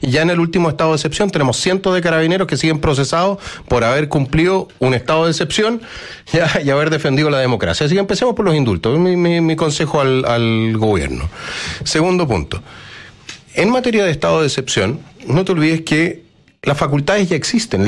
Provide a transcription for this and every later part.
ya en el último estado de excepción tenemos cientos de carabineros que siguen procesados por haber cumplido un estado de excepción y haber defendido la democracia. Así que empecemos por los indultos. Mi consejo al gobierno. Segundo punto. En materia de estado de excepción, no te olvides que las facultades ya existen.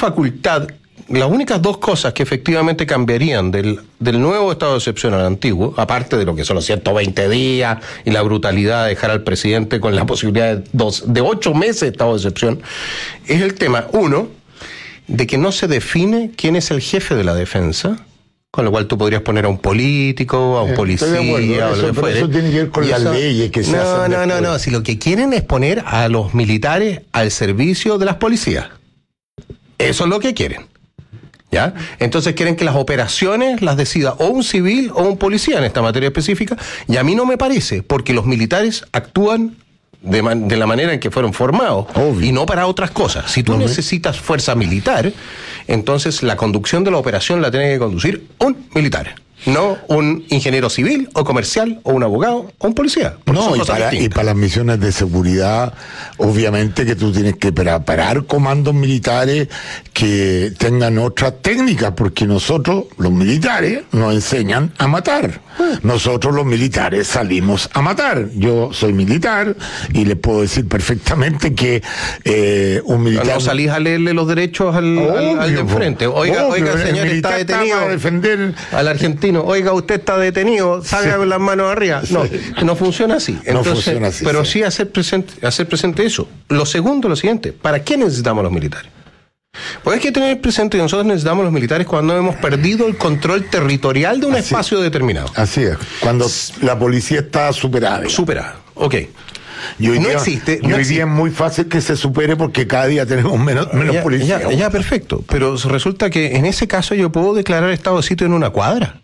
Las únicas dos cosas que efectivamente cambiarían del nuevo estado de excepción al antiguo, aparte de lo que son los 120 días y la brutalidad de dejar al presidente con la posibilidad de 8 meses de estado de excepción, es el tema, uno, de que no se define quién es el jefe de la defensa, con lo cual tú podrías poner a un político, a un policía, o lo que fuere. Eso tiene que ver con las leyes que se hacen. No. Si lo que quieren es poner a los militares al servicio de las policías. Eso es lo que quieren. ¿Ya? Entonces quieren que las operaciones las decida o un civil o un policía en esta materia específica, y a mí no me parece, porque los militares actúan de la manera en que fueron formados. Obvio. Y no para otras cosas. Si tú necesitas fuerza militar, entonces la conducción de la operación la tiene que conducir un militar, no un ingeniero civil o comercial o un abogado o un policía. No, y para las misiones de seguridad, obviamente que tú tienes que preparar comandos militares que tengan otras técnicas, porque nosotros, los militares, nos enseñan a matar. Nosotros, los militares, salimos a matar. Yo soy militar y les puedo decir perfectamente que un militar... No salís a leerle los derechos al de enfrente. Oiga, señor, está detenido. A defender al argentino. Oiga, usted está detenido, salga con las manos arriba. No funciona así. Entonces, no funciona así. Pero sí hacer presente eso. Lo segundo, lo siguiente, ¿para qué necesitamos los militares? Pues hay que tener presente que nosotros necesitamos los militares cuando hemos perdido el control territorial de un espacio determinado. Así es, cuando la policía está superada. Superada, ok. Y hoy día es muy fácil que se supere porque cada día tenemos menos policía. Ya, perfecto. Pero resulta que en ese caso yo puedo declarar estado de sitio en una cuadra.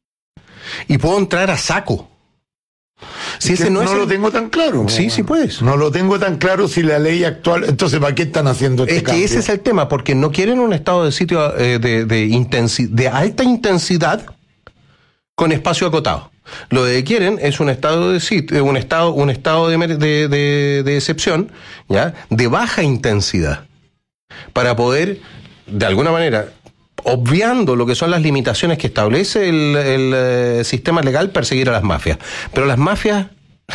Y puedo entrar a saco. Si ese no lo tengo tan claro. Sí puedes. No lo tengo tan claro si la ley actual... Entonces, ¿para qué están haciendo este cambio? Es que ese es el tema, porque no quieren un estado de sitio de alta intensidad con espacio acotado. Lo que quieren es un estado de sitio, un estado de excepción, ¿ya? De baja intensidad, para poder, de alguna manera, obviando lo que son las limitaciones que establece el sistema legal, perseguir a las mafias. Pero las mafias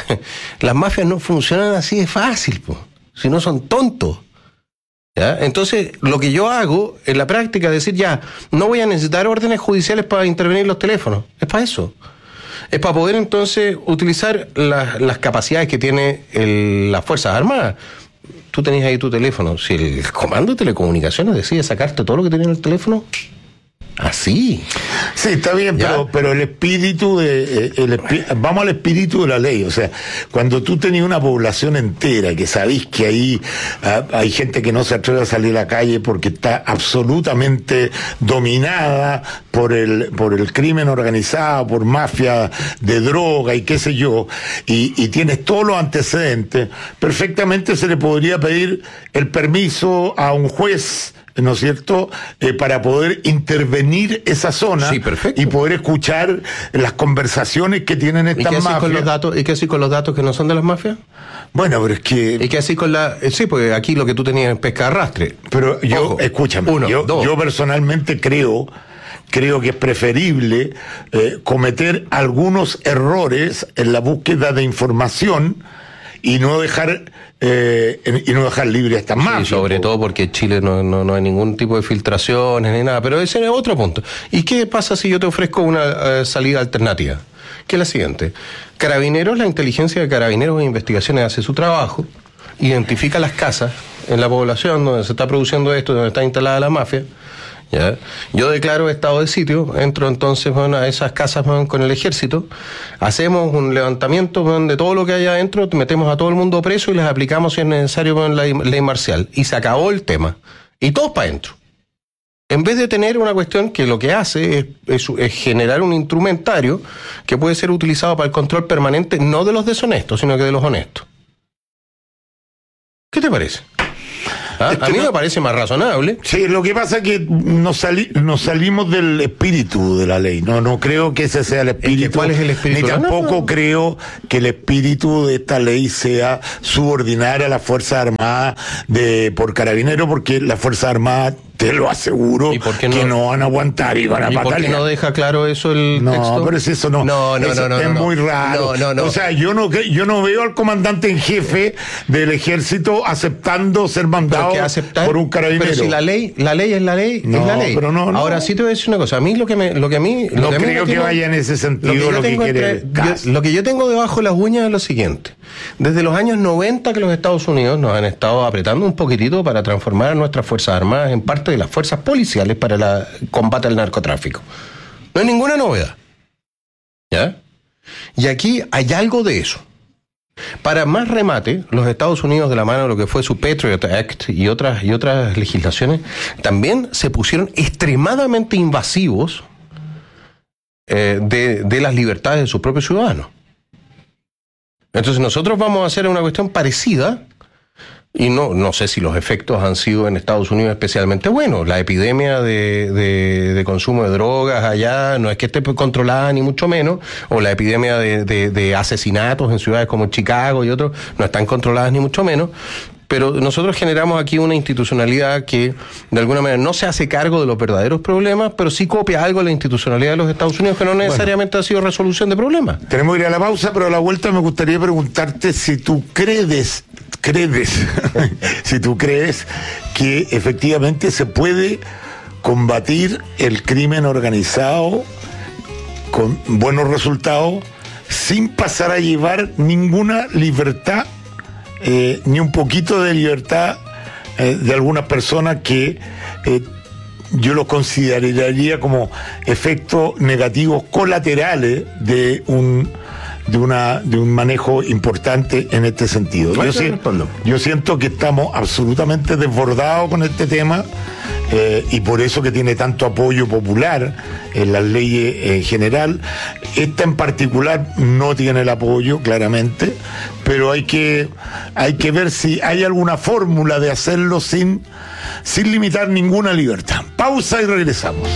no funcionan así de fácil, si no son tontos. ¿Ya? Entonces, lo que yo hago en la práctica es decir, ya, no voy a necesitar órdenes judiciales para intervenir los teléfonos. Es para eso. Es para poder entonces utilizar las capacidades que tiene las Fuerzas Armadas. Tú tenés ahí tu teléfono. Si el comando de telecomunicaciones decide sacarte todo lo que tenía en el teléfono, así. Sí, está bien, pero el espíritu vamos al espíritu de la ley. O sea, cuando tú tenías una población entera que sabís que ahí hay gente que no se atreve a salir a la calle porque está absolutamente dominada por el crimen organizado, por mafia de droga y qué sé yo, y tienes todos los antecedentes, perfectamente se le podría pedir el permiso a un juez, ¿no es cierto?, para poder intervenir esa zona. Sí, perfecto. Y poder escuchar las conversaciones que tienen estas mafias. ¿Y qué así con los datos que no son de las mafias? Bueno, pero es que... ¿Y qué así con sí, porque aquí lo que tú tenías es pesca de arrastre. Pero yo, escúchame, yo personalmente creo que es preferible cometer algunos errores en la búsqueda de información y no dejar libre a estas mafias. Sí, sobre todo porque en Chile no hay ningún tipo de filtraciones ni nada, pero ese es otro punto. ¿Y qué pasa si yo te ofrezco una salida alternativa? Que es la siguiente. Carabineros, la inteligencia de Carabineros de Investigaciones hace su trabajo, identifica las casas en la población donde se está produciendo esto, donde está instalada la mafia, ¿ya? Yo declaro estado de sitio, entro entonces a esas casas con el ejército, hacemos un levantamiento de todo lo que hay adentro, metemos a todo el mundo preso y les aplicamos si es necesario la ley marcial, y se acabó el tema, y todos para adentro. En vez de tener una cuestión que lo que hace es generar un instrumentario que puede ser utilizado para el control permanente, no de los deshonestos, sino que de los honestos. ¿Qué te parece? ¿Ah? A mí me parece más razonable. Sí, lo que pasa es que nos salimos del espíritu de la ley. No creo que ese sea el espíritu. ¿Cuál es el espíritu? Ni tampoco creo que el espíritu de esta ley sea subordinar a las Fuerzas Armadas por Carabineros, porque las Fuerzas Armadas, te lo aseguro, que no van a aguantar y van a patalear. ¿Por qué no deja claro eso el texto? No, pero es eso no. Es muy raro. No. O sea, yo no veo al comandante en jefe del ejército aceptando ser mandado por un carabinero. Pero si la ley es la ley, es la ley. Pero no. Ahora sí te voy a decir una cosa. A mí lo que a mí creo que vaya en ese sentido lo que quiere. Lo que yo tengo debajo de las uñas es lo siguiente. Desde los años 90 que los Estados Unidos nos han estado apretando un poquitito para transformar a nuestras Fuerzas Armadas en parte de las fuerzas policiales para el combate al narcotráfico. No hay ninguna novedad. ¿Ya? Y aquí hay algo de eso. Para más remate, los Estados Unidos, de la mano de lo que fue su Patriot Act y otras legislaciones, también se pusieron extremadamente invasivos de las libertades de sus propios ciudadanos. Entonces nosotros vamos a hacer una cuestión parecida, y no sé si los efectos han sido en Estados Unidos especialmente buenos. La epidemia de consumo de drogas allá no es que esté controlada ni mucho menos, o la epidemia de asesinatos en ciudades como Chicago y otros no están controladas ni mucho menos. Pero nosotros generamos aquí una institucionalidad que de alguna manera no se hace cargo de los verdaderos problemas, pero sí copia algo de la institucionalidad de los Estados Unidos, que no necesariamente ha sido resolución de problemas. Tenemos que ir a la pausa, pero a la vuelta me gustaría preguntarte si tú crees si tú crees que efectivamente se puede combatir el crimen organizado con buenos resultados sin pasar a llevar ninguna libertad, ni un poquito de libertad de algunas personas que yo los consideraría como efectos negativos colaterales de un manejo importante en este sentido. Yo siento que estamos absolutamente desbordados con este tema, y por eso que tiene tanto apoyo popular en las leyes en general. Esta en particular no tiene el apoyo, claramente, pero hay que ver si hay alguna fórmula de hacerlo sin limitar ninguna libertad. Pausa y regresamos.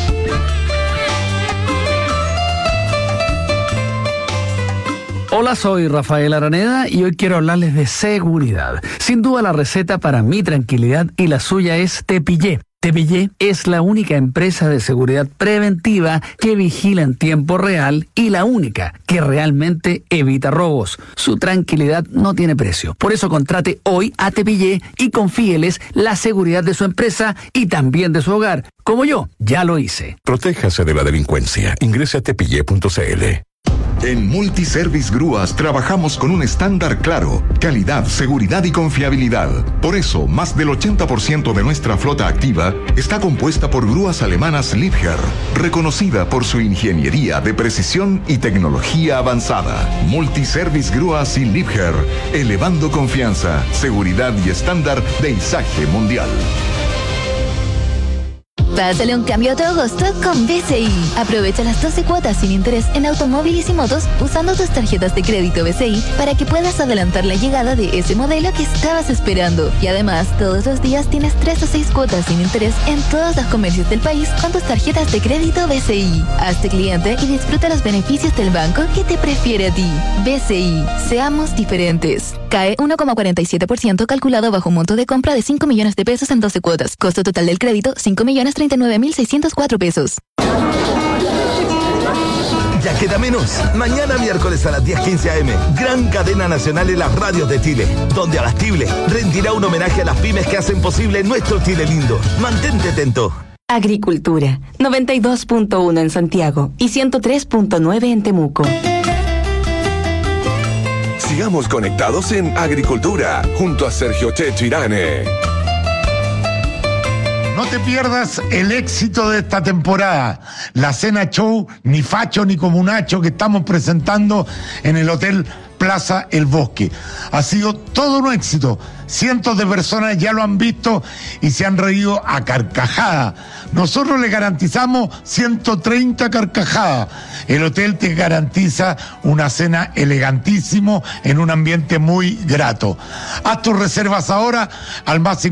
Hola, soy Rafael Araneda y hoy quiero hablarles de seguridad. Sin duda la receta para mi tranquilidad y la suya es Tepillé. Tepillé es la única empresa de seguridad preventiva que vigila en tiempo real y la única que realmente evita robos. Su tranquilidad no tiene precio. Por eso contrate hoy a Tepillé y confíeles la seguridad de su empresa y también de su hogar. Como yo, ya lo hice. Protéjase de la delincuencia. Ingrese a tepillé.cl. En Multiservice Grúas trabajamos con un estándar claro: calidad, seguridad y confiabilidad. Por eso, más del 80% de nuestra flota activa está compuesta por grúas alemanas Liebherr, reconocida por su ingeniería de precisión y tecnología avanzada. Multiservice Grúas y Liebherr, elevando confianza, seguridad y estándar de izaje mundial. Pásale un cambio a tu agosto con BCI. Aprovecha las 12 cuotas sin interés en automóviles y motos usando tus tarjetas de crédito BCI para que puedas adelantar la llegada de ese modelo que estabas esperando. Y además, todos los días tienes 3 o 6 cuotas sin interés en todos los comercios del país con tus tarjetas de crédito BCI. Hazte cliente y disfruta los beneficios del banco que te prefiere a ti. BCI. Seamos diferentes. Cae 1,47% calculado bajo un monto de compra de 5 millones de pesos en 12 cuotas. Costo total del crédito, 5.039.604 pesos. Ya queda menos. Mañana miércoles a las 10:15 a.m. Gran cadena nacional en las radios de Chile, donde Abastible rendirá un homenaje a las pymes que hacen posible nuestro Chile lindo. Mantente atento. Agricultura, 92.1 en Santiago y 103.9 en Temuco. Sigamos conectados en Agricultura, junto a Sergio Checho Irane. No te pierdas el éxito de esta temporada, la cena show Ni Facho ni Comunacho que estamos presentando en el Hotel Plaza El Bosque. Ha sido todo un éxito. Cientos de personas ya lo han visto y se han reído a carcajadas. Nosotros le garantizamos 130 carcajadas. El hotel te garantiza una cena elegantísimo en un ambiente muy grato. Haz tus reservas ahora al más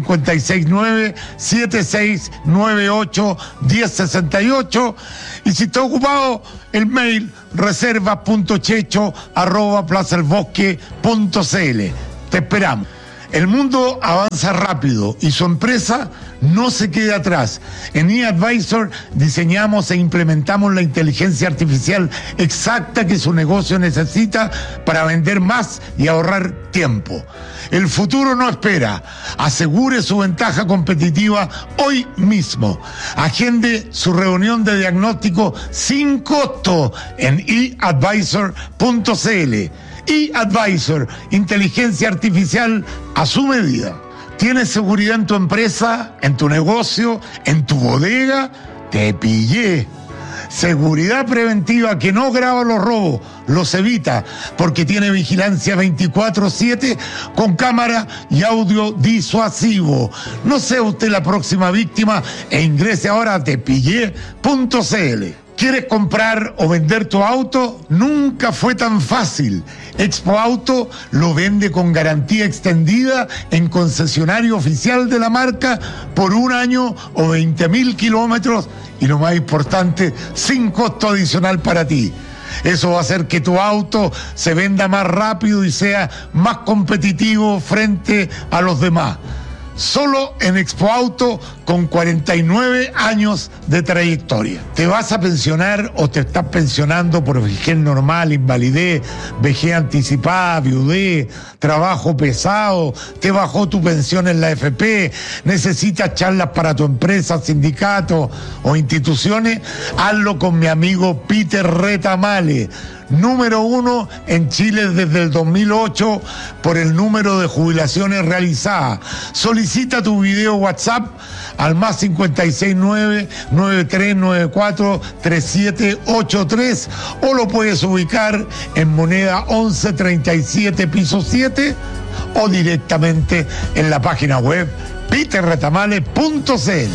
569-7698-1068 y si está ocupado, el mail reservas.checho@plazaelbosque.cl. Te esperamos. El mundo avanza rápido y su empresa no se queda atrás. En eAdvisor diseñamos e implementamos la inteligencia artificial exacta que su negocio necesita para vender más y ahorrar tiempo. El futuro no espera. Asegure su ventaja competitiva hoy mismo. Agende su reunión de diagnóstico sin costo en eAdvisor.cl. eAdvisor, inteligencia artificial a su medida. ¿Tienes seguridad en tu empresa, en tu negocio, en tu bodega? Te pillé. Seguridad preventiva que no graba los robos, los evita, porque tiene vigilancia 24/7 con cámara y audio disuasivo. No sea usted la próxima víctima e ingrese ahora a tepillé.cl. ¿Quieres comprar o vender tu auto? Nunca fue tan fácil. Expo Auto lo vende con garantía extendida en concesionario oficial de la marca por 1 año o 20.000 kilómetros y lo más importante, sin costo adicional para ti. Eso va a hacer que tu auto se venda más rápido y sea más competitivo frente a los demás. Solo en Expo Auto con 49 años de trayectoria. ¿Te vas a pensionar o te estás pensionando por vejez normal, invalidez, vejez anticipada, viudez, trabajo pesado? ¿Te bajó tu pensión en la AFP? ¿Necesitas charlas para tu empresa, sindicato o instituciones? Hazlo con mi amigo Peter Retamale, número 1 en Chile desde el 2008 por el número de jubilaciones realizadas. Solicita tu video WhatsApp al más 569-9394-3783 o lo puedes ubicar en moneda 1137 piso 7 o directamente en la página web peterretamale.cl.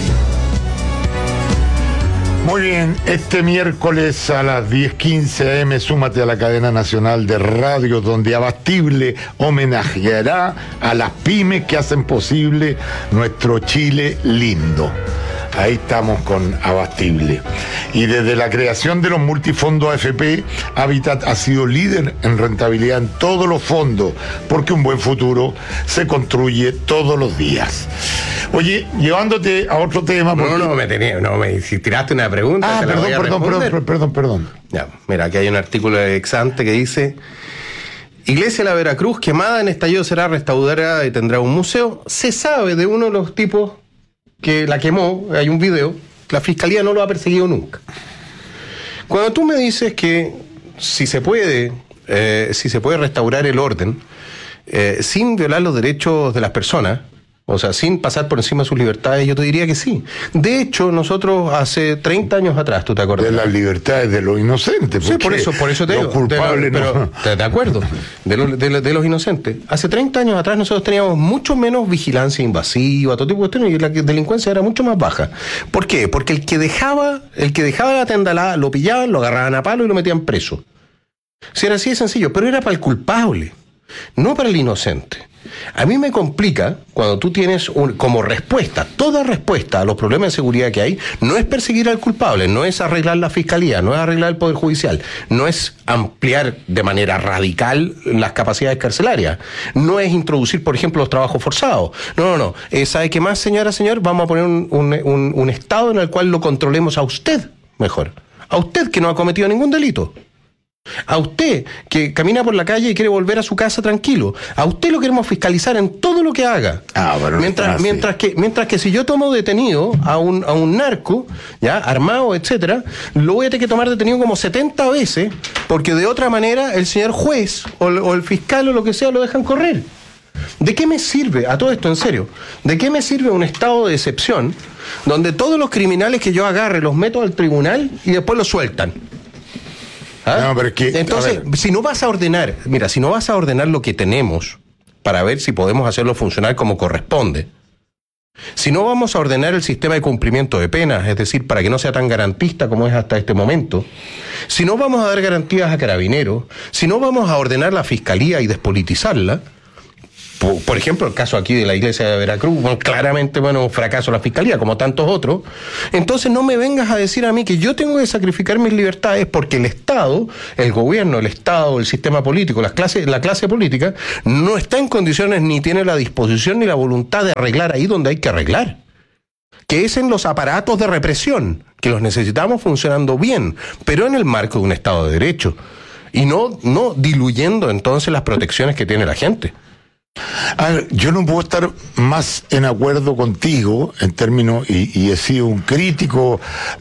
Muy bien, este miércoles a las 10:15 am súmate a la cadena nacional de radio donde Abastible homenajeará a las pymes que hacen posible nuestro Chile lindo. Ahí estamos con Abastible. Y desde la creación de los multifondos AFP, Habitat ha sido líder en rentabilidad en todos los fondos, porque un buen futuro se construye todos los días. Oye, llevándote a otro tema... Si tiraste una pregunta... Perdón. Ya, mira, aquí hay un artículo de Exante que dice: Iglesia de la Veracruz, quemada en estallido, será restaurada y tendrá un museo. Se sabe de uno de los tipos que la quemó, hay un video, la fiscalía no lo ha perseguido nunca. Cuando tú me dices que si se puede restaurar el orden sin violar los derechos de las personas, o sea, sin pasar por encima de sus libertades, yo te diría que sí. De hecho, nosotros hace 30 años atrás, ¿tú te acuerdas? De las libertades de los inocentes. Sí, por eso te digo. Culpables no. De acuerdo, de los inocentes. Hace 30 años atrás nosotros teníamos mucho menos vigilancia invasiva, todo tipo de cuestiones, y la delincuencia era mucho más baja. ¿Por qué? Porque el que dejaba la tendalada, lo pillaban, lo agarraban a palo y lo metían preso. Si era así de sencillo, pero era para el culpable, no para el inocente. A mí me complica cuando tú tienes como respuesta, toda respuesta a los problemas de seguridad que hay, no es perseguir al culpable, no es arreglar la fiscalía, no es arreglar el Poder Judicial, no es ampliar de manera radical las capacidades carcelarias, no es introducir, por ejemplo, los trabajos forzados. No. ¿Sabe qué más, señor? Vamos a poner un estado en el cual lo controlemos a usted mejor. A usted que no ha cometido ningún delito. A usted que camina por la calle y quiere volver a su casa tranquilo, a usted lo queremos fiscalizar en todo lo que haga. Mientras que si yo tomo detenido a un narco, ya armado, etcétera, lo voy a tener que tomar detenido como 70 veces, porque de otra manera el señor juez o el fiscal o lo que sea lo dejan correr. ¿De qué me sirve, a todo esto en serio, de qué me sirve un estado de excepción donde todos los criminales que yo agarre los meto al tribunal y después los sueltan? ¿Ah? No, pero es que, entonces, si no vas a ordenar lo que tenemos para ver si podemos hacerlo funcionar como corresponde, si no vamos a ordenar el sistema de cumplimiento de penas, es decir, para que no sea tan garantista como es hasta este momento, si no vamos a dar garantías a Carabineros, si no vamos a ordenar la Fiscalía y despolitizarla, por ejemplo, el caso aquí de la iglesia de Veracruz, claramente, un fracaso de la Fiscalía, como tantos otros, entonces no me vengas a decir a mí que yo tengo que sacrificar mis libertades porque el Estado, el gobierno, el Estado, el sistema político, la clase política, no está en condiciones ni tiene la disposición ni la voluntad de arreglar ahí donde hay que arreglar, que es en los aparatos de represión, que los necesitamos funcionando bien, pero en el marco de un Estado de Derecho, y no diluyendo entonces las protecciones que tiene la gente. A ver, yo no puedo estar más en acuerdo contigo en términos, y he sido un crítico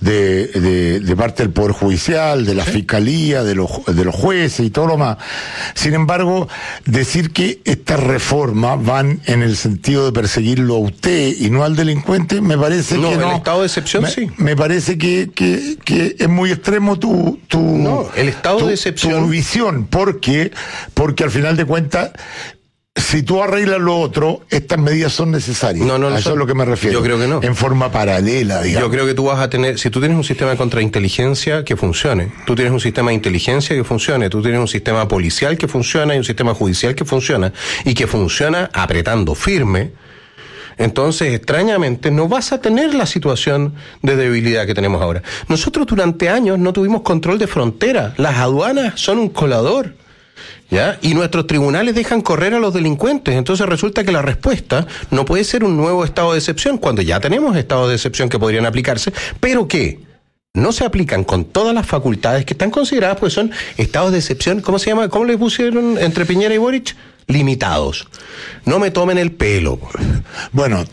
de parte del Poder Judicial, de la Fiscalía, de los jueces y todo lo más. Sin embargo, decir que estas reformas van en el sentido de perseguirlo a usted y no al delincuente, me parece que no. El estado de excepción sí. Me parece que es muy extremo el estado de excepción, tu visión, porque al final de cuentas, si tú arreglas lo otro, estas medidas son necesarias. A eso es lo que me refiero. Yo creo que no. En forma paralela, digamos. Yo creo que tú vas a tener, si tú tienes un sistema de contrainteligencia que funcione, tú tienes un sistema de inteligencia que funcione, tú tienes un sistema policial que funciona y un sistema judicial que funciona, y que funciona apretando firme, entonces extrañamente no vas a tener la situación de debilidad que tenemos ahora. Nosotros durante años no tuvimos control de frontera. Las aduanas son un colador, ¿ya? Y nuestros tribunales dejan correr a los delincuentes. Entonces resulta que la respuesta no puede ser un nuevo estado de excepción, cuando ya tenemos estados de excepción que podrían aplicarse, pero que no se aplican con todas las facultades que están consideradas, pues son estados de excepción, ¿cómo se llama? ¿Cómo le pusieron entre Piñera y Boric? Limitados. No me tomen el pelo. Bueno,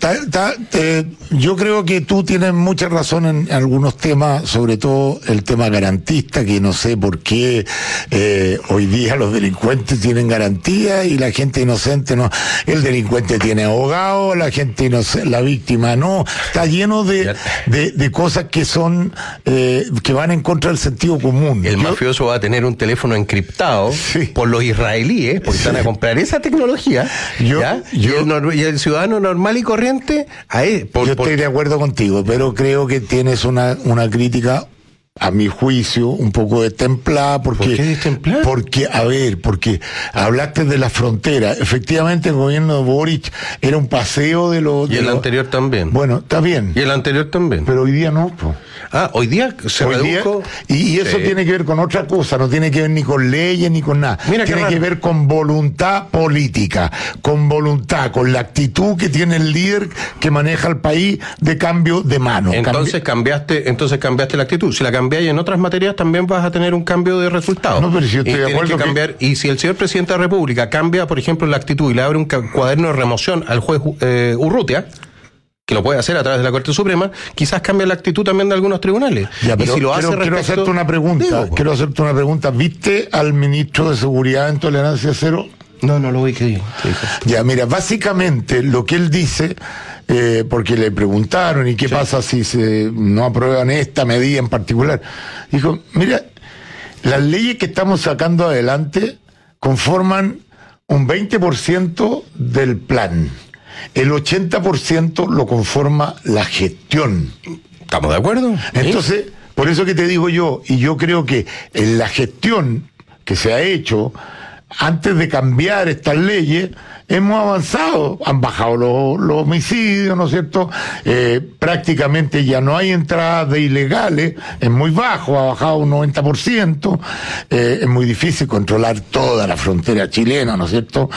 yo creo que tú tienes mucha razón en algunos temas, sobre todo el tema garantista, que no sé por qué hoy día los delincuentes tienen garantía y la gente inocente no. El delincuente tiene abogado, la gente inocente, la víctima no. Está lleno de cosas que son que van en contra del sentido común. El mafioso va a tener un teléfono encriptado por los israelíes, porque están a comprar esa tecnología, y el ciudadano normal y corriente yo estoy de acuerdo contigo, pero creo que tienes una crítica, a mi juicio, un poco destemplada. ¿Por qué destemplada? Porque hablaste de la frontera. Efectivamente, el gobierno de Boric era un paseo de los... Y el anterior también. Bueno, está bien. Y el anterior también. Pero hoy día no, pues. Hoy día se redujo... Y eso tiene que ver con otra cosa, no tiene que ver ni con leyes ni con nada. Tiene que ver con voluntad política, con voluntad, con la actitud que tiene el líder que maneja el país de cambio de mano. Entonces cambiaste la actitud. Si la cambiáis en otras materias, también vas a tener un cambio de resultado. No, pero si yo estoy de acuerdo y si el señor presidente de la República cambia, por ejemplo, la actitud y le abre un cuaderno de remoción al juez Urrutia, que lo puede hacer a través de la Corte Suprema, quizás cambia la actitud también de algunos tribunales. Y si lo hace quiero hacerte una pregunta. ¿Viste al ministro de Seguridad en Tolerancia Cero? No lo vi. ¿Qué dijo? Ya, mira, básicamente lo que él dice, porque le preguntaron, ¿y qué pasa si no aprueban esta medida en particular? Dijo, mira, las leyes que estamos sacando adelante conforman un 20% del plan. El 80% lo conforma la gestión. ¿Estamos de acuerdo? Entonces, por eso que te digo yo, y yo creo que en la gestión que se ha hecho, antes de cambiar estas leyes, hemos avanzado, han bajado los homicidios, ¿no es cierto? Prácticamente ya no hay entradas de ilegales, es muy bajo, ha bajado un 90%, es muy difícil controlar toda la frontera chilena, ¿no es cierto?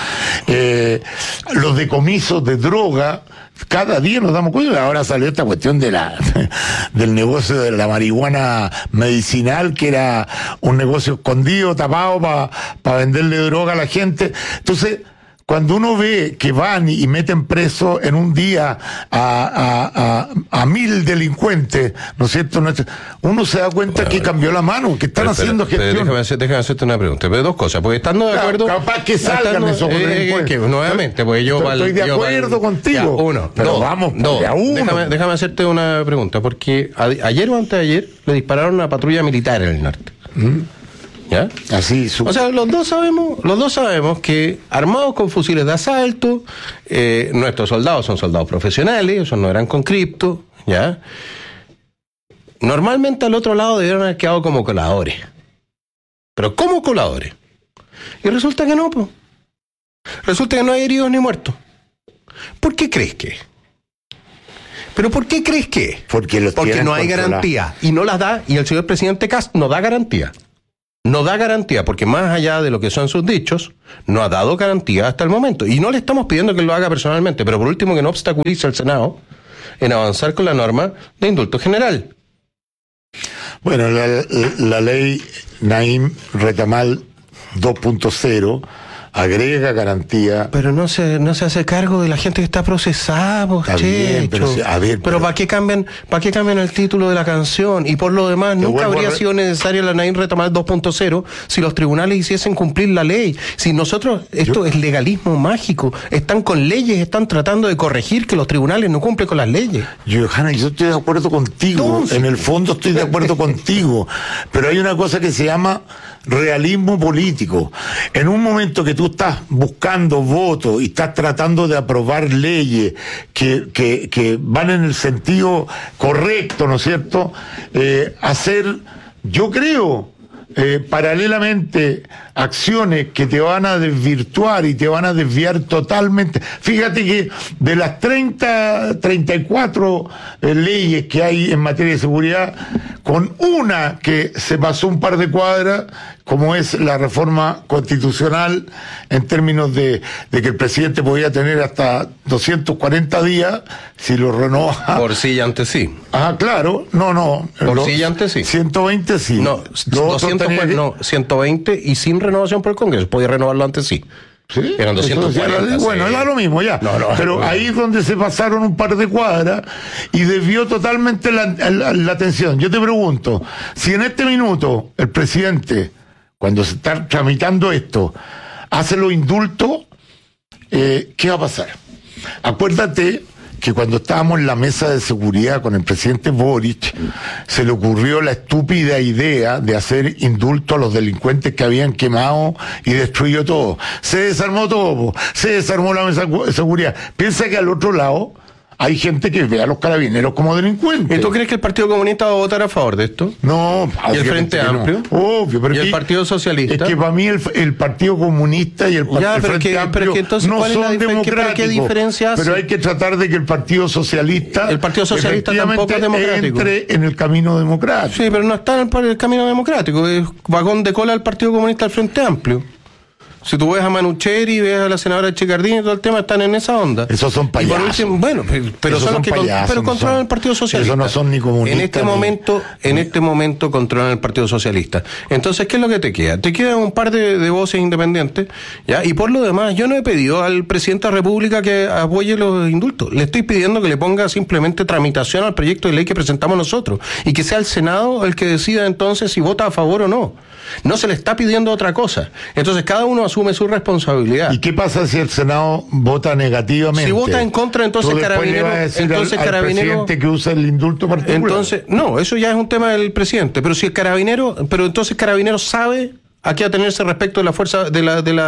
Los decomisos de droga, cada día nos damos cuenta. Ahora salió esta cuestión del negocio de la marihuana medicinal, que era un negocio escondido, tapado para venderle droga a la gente. Entonces, cuando uno ve que van y meten preso en un día a 1000 delincuentes, ¿no es cierto? Uno se da cuenta que cambió la mano, que están haciendo gestión. Déjame hacerte una pregunta. Pero dos cosas, porque estando de acuerdo... Capaz que salgan esos delincuentes. Nuevamente, porque yo... Estoy de acuerdo contigo. Déjame hacerte una pregunta, porque ayer o antes de ayer le dispararon a una patrulla militar en el norte. ¿Ya? Así, o sea, los dos sabemos que armados con fusiles de asalto, nuestros soldados son soldados profesionales, esos no eran con cripto, ¿ya? Normalmente al otro lado debieron haber quedado como coladores. Pero ¿cómo coladores? Y resulta que no, pues. Resulta que no hay heridos ni muertos. ¿Por qué crees que? ¿Pero por qué crees que? Porque no hay garantía. Y no las da, y el señor presidente Kast no da garantía. No da garantía, porque más allá de lo que son sus dichos, no ha dado garantía hasta el momento. Y no le estamos pidiendo que lo haga personalmente, pero por último que no obstaculice al Senado en avanzar con la norma de indulto general. Bueno, la ley Naim Retamal 2.0 agrega garantía. Pero no se hace cargo de la gente que está procesada, pero ¿para qué cambian el título de la canción? Y por lo demás, nunca habría sido necesaria la Naim Retamal 2.0 si los tribunales hiciesen cumplir la ley. Si nosotros, esto es legalismo mágico, están con leyes, están tratando de corregir que los tribunales no cumplen con las leyes. Johanna, yo estoy de acuerdo contigo. Entonces, en el fondo estoy de acuerdo contigo, pero hay una cosa que se llama realismo político. En un momento que tú estás buscando votos y estás tratando de aprobar leyes que van en el sentido correcto, ¿no es cierto? Hacer, yo creo, paralelamente acciones que te van a desvirtuar y te van a desviar totalmente. Fíjate que de las 34 leyes que hay en materia de seguridad, con una que se pasó un par de cuadras, como es la reforma constitucional, en términos de que el presidente podía tener hasta 240 días si lo renova. Por sí y ante sí. Ah, claro, no. Por sí y ante sí. 120 sí. No, 120 y sin renovación por el Congreso. Podía renovarlo antes sí. ¿Sí? Eran 240. Bueno, era lo mismo ya. Pero ahí es donde se pasaron un par de cuadras y desvió totalmente la atención. Yo te pregunto, si en este minuto el presidente, cuando se está tramitando esto, hace los indultos, ¿qué va a pasar? Acuérdate que cuando estábamos en la mesa de seguridad con el presidente Boric, se le ocurrió la estúpida idea de hacer indulto a los delincuentes que habían quemado y destruido todo. Se desarmó todo, se desarmó la mesa de seguridad. Piensa que al otro lado hay gente que ve a los carabineros como delincuentes. ¿Y tú crees que el Partido Comunista va a votar a favor de esto? No. ¿Y el Frente Amplio? No. Obvio, pero ¿Y el Partido Socialista? Es que para mí el Partido Comunista y el Frente Amplio entonces, no son democráticos. ¿Qué diferencia hace? Pero hay que tratar de que el Partido Socialista tampoco es democrático, entre en el camino democrático. Sí, pero no está en el camino democrático. Es vagón de cola del Partido Comunista al Frente Amplio. Si tú ves a Manucheri, ves a la senadora Chicardini y todo el tema, están en esa onda. Esos son payasos. Pero son los que controlan el Partido Socialista. Esos no son ni comunistas. En este momento controlan el Partido Socialista. Entonces, ¿qué es lo que te queda? Te quedan un par de voces independientes, ¿ya? Y por lo demás, yo no he pedido al presidente de la República que apoye los indultos. Le estoy pidiendo que le ponga simplemente tramitación al proyecto de ley que presentamos nosotros y que sea el Senado el que decida entonces si vota a favor o no. No se le está pidiendo otra cosa. Entonces cada uno asume su responsabilidad. ¿Y qué pasa si el Senado vota negativamente? Si vota en contra, entonces Carabinero, al presidente que usa el indulto particular. Entonces, no, eso ya es un tema del presidente. Pero si el entonces Carabinero sabe a qué atenerse respecto de la fuerza de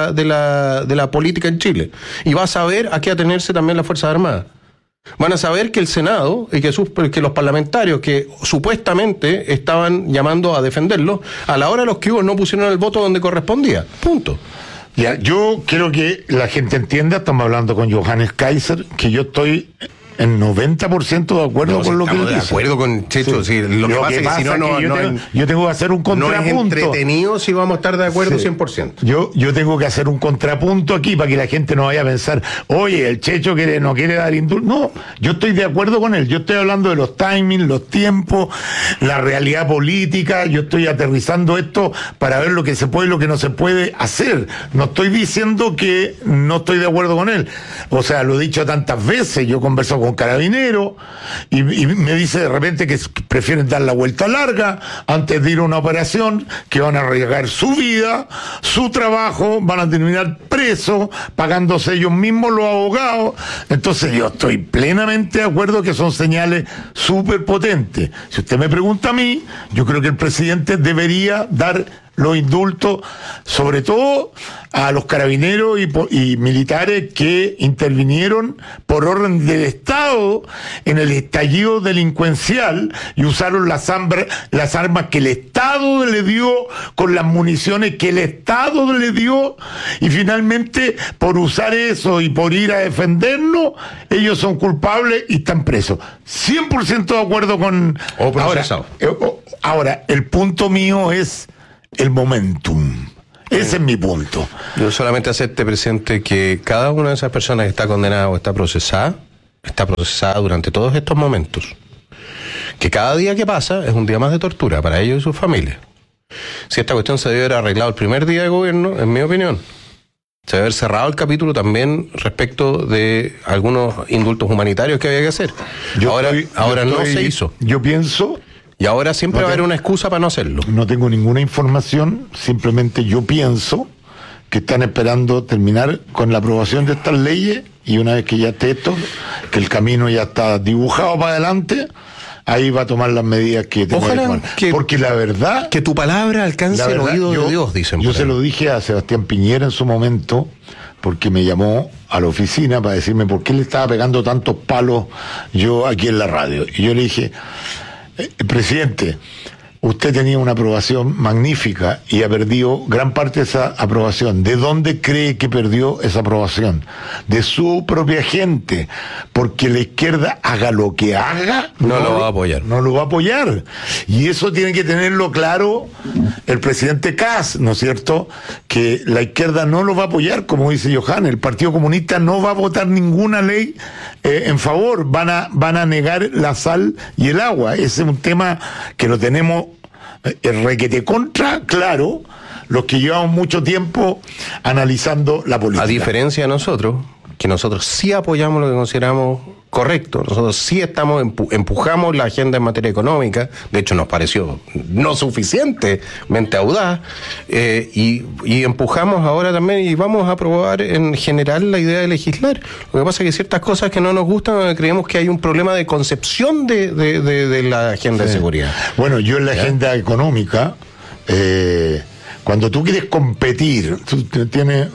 la política en Chile. Y va a saber a qué atenerse también las Fuerzas Armadas. Van a saber que el Senado y que los parlamentarios que supuestamente estaban llamando a defenderlo, a la hora de los que hubo no pusieron el voto donde correspondía. Punto. Ya, yo quiero que la gente entienda, estamos hablando con Johannes Kaiser, que yo estoy en 90% de acuerdo con lo que él dice. De acuerdo con Checho, sí. Lo que pasa es que si no, yo tengo que hacer un contrapunto. No es entretenido si vamos a estar de acuerdo 100%. Yo tengo que hacer un contrapunto aquí para que la gente no vaya a pensar, oye, el Checho no quiere dar indulto. No, yo estoy de acuerdo con él. Yo estoy hablando de los timings, los tiempos, la realidad política. Yo estoy aterrizando esto para ver lo que se puede y lo que no se puede hacer. No estoy diciendo que no estoy de acuerdo con él. O sea, lo he dicho tantas veces. Yo converso con Carabineros y me dice de repente que prefieren dar la vuelta larga antes de ir a una operación, que van a arriesgar su vida, su trabajo, van a terminar presos, pagándose ellos mismos los abogados. Entonces yo estoy plenamente de acuerdo que son señales súper potentes. Si usted me pregunta a mí, yo creo que el presidente debería dar los indultos, sobre todo a los carabineros y militares que intervinieron por orden del Estado en el estallido delincuencial y usaron las armas que el Estado le dio, con las municiones que el Estado le dio, y finalmente por usar eso y por ir a defendernos, ellos son culpables y están presos. 100% de acuerdo con... Ahora, el punto mío es el momentum. Ese es mi punto. Yo solamente hacerte presente que cada una de esas personas que está condenada o está procesada durante todos estos momentos. Que cada día que pasa es un día más de tortura para ellos y sus familias. Si esta cuestión se debe haber arreglado el primer día de gobierno, en mi opinión, se debe haber cerrado el capítulo también respecto de algunos indultos humanitarios que había que hacer. Ahora no se hizo. Yo pienso... Y ahora siempre va a haber una excusa para no hacerlo. No tengo ninguna información, simplemente yo pienso que están esperando terminar con la aprobación de estas leyes, y una vez que ya esté esto, que el camino ya está dibujado para adelante, ahí va a tomar las medidas que tenga que tomar. Porque la verdad... Que tu palabra alcance el oído de Dios, dicen. Yo se lo dije a Sebastián Piñera en su momento, porque me llamó a la oficina para decirme por qué le estaba pegando tantos palos yo aquí en la radio. Y yo le dije... Presidente, usted tenía una aprobación magnífica y ha perdido gran parte de esa aprobación. ¿De dónde cree que perdió esa aprobación? De su propia gente. Porque la izquierda, haga lo que haga, no lo va a apoyar. No lo va a apoyar. Y eso tiene que tenerlo claro el presidente Kast, ¿no es cierto? Que la izquierda no lo va a apoyar, como dice Johan. El Partido Comunista no va a votar ninguna ley en favor. Van a negar la sal y el agua. Ese es un tema que lo tenemos requete contra, claro, los que llevamos mucho tiempo analizando la política. A diferencia de nosotros, que nosotros sí apoyamos lo que consideramos correcto, nosotros sí empujamos la agenda en materia económica, de hecho nos pareció no suficientemente audaz, y empujamos ahora también, y vamos a aprobar en general la idea de legislar. Lo que pasa es que ciertas cosas que no nos gustan, creemos que hay un problema de concepción de la agenda de seguridad. Bueno, yo en la agenda económica, cuando tú quieres competir, tú tienes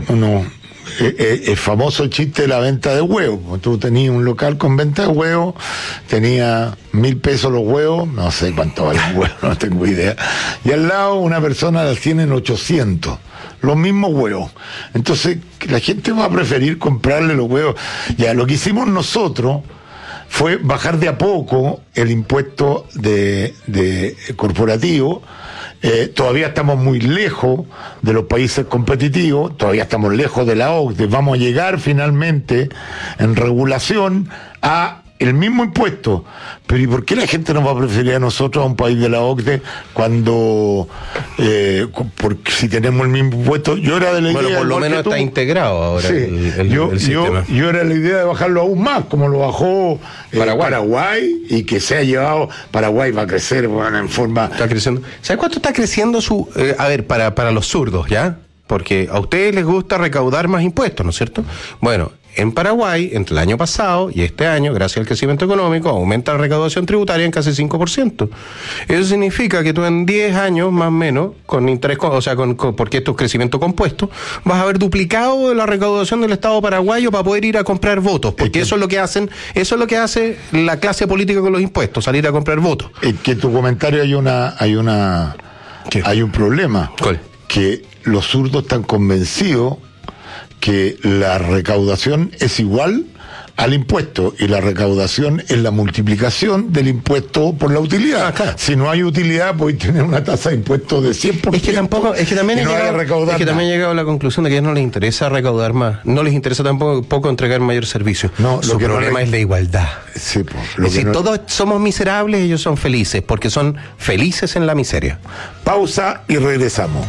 el famoso chiste de la venta de huevos. Tú tenías un local con venta de huevos, tenía 1.000 pesos los huevos, no sé cuánto valen los huevos, no tengo idea, y al lado una persona las tiene en 800, los mismos huevos. Entonces la gente va a preferir comprarle los huevos. Ya, lo que hicimos nosotros fue bajar de a poco el impuesto de corporativo. Todavía estamos muy lejos de los países competitivos, todavía estamos lejos de la OCDE. Vamos a llegar finalmente en regulación a el mismo impuesto. Pero ¿y por qué la gente nos va a preferir a nosotros a un país de la OCDE cuando porque si tenemos el mismo impuesto? Yo era de la idea... Bueno, por lo menos está integrado ahora. Sí, el sistema. Yo era la idea de bajarlo aún más, como lo bajó Paraguay, y que se ha llevado... Paraguay va a crecer, bueno, en forma... Está creciendo. ¿Sabes cuánto está creciendo su... para los zurdos, ¿ya? Porque a ustedes les gusta recaudar más impuestos, ¿no es cierto? Bueno, en Paraguay, entre el año pasado y este año, gracias al crecimiento económico, aumenta la recaudación tributaria en casi 5%. Eso significa que tú en 10 años, más o menos, con interés, o sea, porque esto es crecimiento compuesto, vas a haber duplicado la recaudación del Estado paraguayo para poder ir a comprar votos, porque eso es lo que hace la clase política con los impuestos, salir a comprar votos. En que tu comentario hay un problema. ¿Cuál? Que los zurdos están convencidos que la recaudación es igual al impuesto, y la recaudación es la multiplicación del impuesto por la utilidad. Claro. Si no hay utilidad, podéis tener una tasa de impuesto de 100%. Es que también he llegado a la conclusión de que a ellos no les interesa recaudar más, no les interesa tampoco entregar mayor servicio. No, su problema es la igualdad. Sí, todos somos miserables, ellos son felices, porque son felices en la miseria. Pausa y regresamos.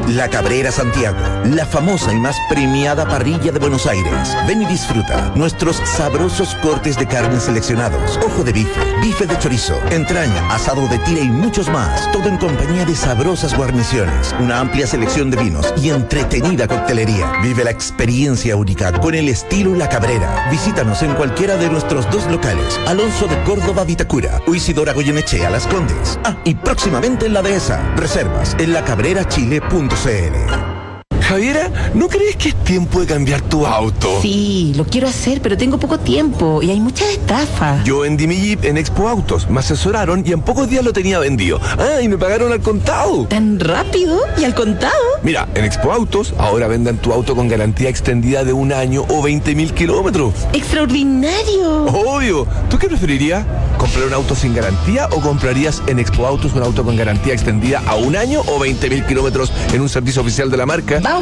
La Cabrera Santiago, la famosa y más premiada parrilla de Buenos Aires. Ven y disfruta nuestros sabrosos cortes de carne seleccionados, ojo de bife, bife de chorizo, entraña, asado de tira y muchos más. Todo en compañía de sabrosas guarniciones, una amplia selección de vinos y entretenida coctelería. Vive la experiencia única con el estilo La Cabrera. Visítanos en cualquiera de nuestros 2 locales, Alonso de Córdoba, Vitacura, o Isidora Goyenechea, Las Condes. Y próximamente en la Dehesa. Reservas en lacabrerachile.cl. Javiera, ¿no crees que es tiempo de cambiar tu auto? Sí, lo quiero hacer, pero tengo poco tiempo y hay muchas estafas. Yo vendí mi Jeep en Expo Autos, me asesoraron y en pocos días lo tenía vendido. Y me pagaron al contado. ¿Tan rápido? ¿Y al contado? Mira, en Expo Autos ahora vendan tu auto con garantía extendida de 1 año o 20.000 kilómetros. ¡Extraordinario! Obvio. ¿Tú qué preferirías? ¿Comprar un auto sin garantía o comprarías en Expo Autos un auto con garantía extendida a 1 año o 20.000 kilómetros en un servicio oficial de la marca? Vamos